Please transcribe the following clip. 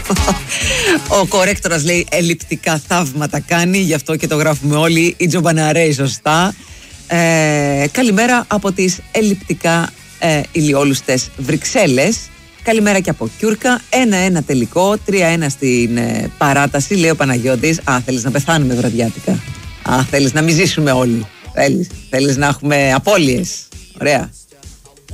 Ο κορέκτορας λέει ελλειπτικά θαύματα κάνει, γι' αυτό και το γράφουμε όλοι. Η Τζομπαναρέη σωστά. Καλημέρα από τις ελλειπτικά ηλιόλουστες Βρυξέλλες. Καλημέρα και από Κιούρκα. 1-1 τελικό, 3-1 στην παράταση, λέει ο Παναγιώτης. Θέλεις να πεθάνουμε βραδιάτικα? Θέλεις να μην ζήσουμε όλοι? Θέλεις να έχουμε απώλειες? Ωραία.